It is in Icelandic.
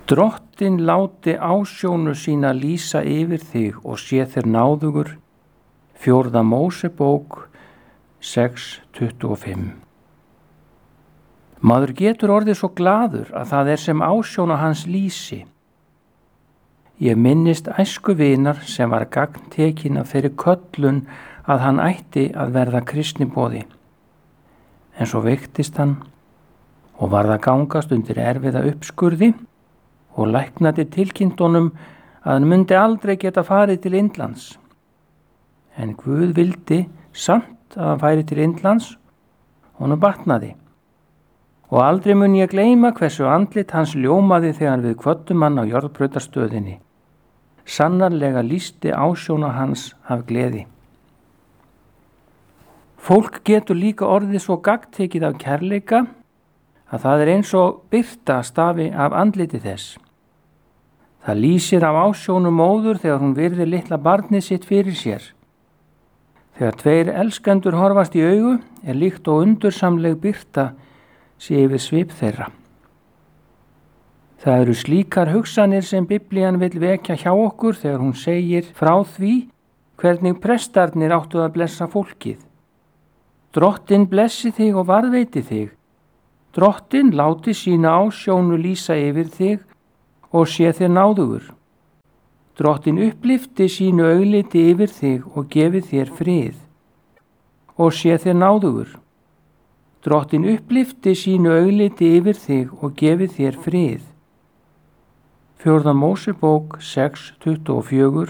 Drottinn láti ásjónu sína lýsa yfir þig og sé þér náðugur. 4. Mósebók 6:25. Maður getur orðið svo glaður að það sem ásjóna hans lýsi. Ég minnist æsku vinar sem var gagntekin af þeirri köllun að hann ætti að verða kristniboði. En svo veiktist hann og varð að gangast undir erfiða uppskurði og læknandi tilkynnt honum að hann myndi aldrei geta farið til Indlands. En Guð vildi samt að hann færi til Indlands, honum batnaði. Og aldrei mun ég gleyma hversu andlit hans ljómaði þegar við kvöddum hann á járnbrautarstöðinni. Sannarlega lýsti ásjóna hans af gleði. Fólk getur líka orðið svo gagntekið af kærleika að það eins og birta stafi af andliti þess. Það lýsir af ásjónu móður þegar hún virðir litla barnið sitt fyrir sér. Þegar 2 elskendur horfast í augu líkt og undursamleg birta sé yfir svip þeirra. Það eru slíkar hugsanir sem Biblían vill vekja hjá okkur þegar hún segir frá því hvernig prestarnir áttu að blessa fólkið. Drottinn blessi þig og varðveiti þig. Drottinn láti sína ásjónu lýsa yfir þig og sé þér náðugur. Drottinn upplyfti sínu augliti yfir þig og gefi þér frið og sé þér náðugur. Drottinn upplyfti sínu augliti yfir þig og gefi þér frið. 4. Mósebók 6:24